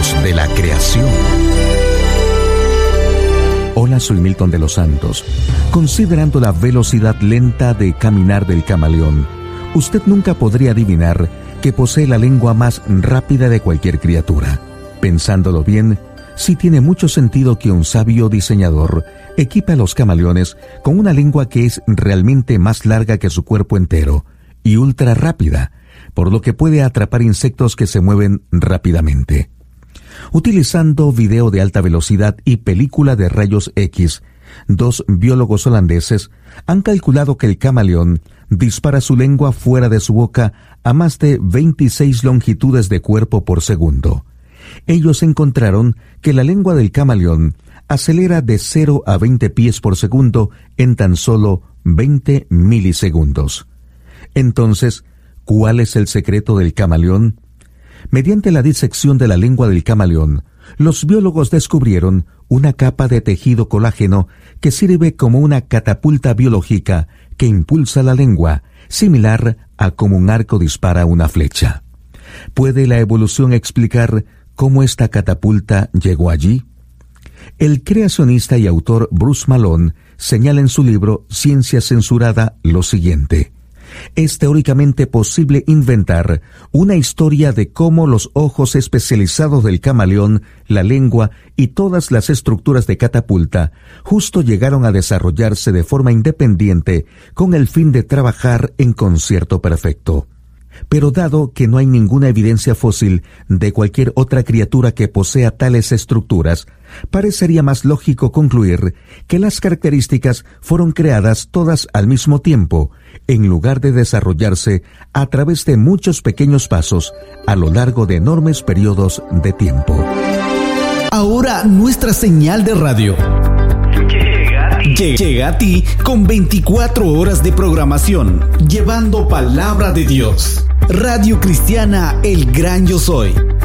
Dios de la creación. Hola, soy Milton de los Santos. Considerando la velocidad lenta de caminar del camaleón, usted nunca podría adivinar que posee la lengua más rápida de cualquier criatura. Pensándolo bien, sí tiene mucho sentido que un sabio diseñador equipe a los camaleones con una lengua que es realmente más larga que su cuerpo entero y ultra rápida, por lo que puede atrapar insectos que se mueven rápidamente. Utilizando video de alta velocidad y película de rayos X, dos biólogos holandeses han calculado que el camaleón dispara su lengua fuera de su boca a más de 26 longitudes de cuerpo por segundo. Ellos encontraron que la lengua del camaleón acelera de 0 a 20 pies por segundo en tan solo 20 milisegundos. Entonces, ¿cuál es el secreto del camaleón? Mediante la disección de la lengua del camaleón, los biólogos descubrieron una capa de tejido colágeno que sirve como una catapulta biológica que impulsa la lengua, similar a como un arco dispara una flecha. ¿Puede la evolución explicar cómo esta catapulta llegó allí? El creacionista y autor Bruce Malone señala en su libro Ciencia Censurada lo siguiente: es teóricamente posible inventar una historia de cómo los ojos especializados del camaleón, la lengua y todas las estructuras de catapulta justo llegaron a desarrollarse de forma independiente con el fin de trabajar en concierto perfecto. Pero dado que no hay ninguna evidencia fósil de cualquier otra criatura que posea tales estructuras, parecería más lógico concluir que las características fueron creadas todas al mismo tiempo, en lugar de desarrollarse a través de muchos pequeños pasos a lo largo de enormes periodos de tiempo. Ahora nuestra señal de radio llega a ti con 24 horas de programación, llevando palabra de Dios. Radio Cristiana El Gran Yo Soy,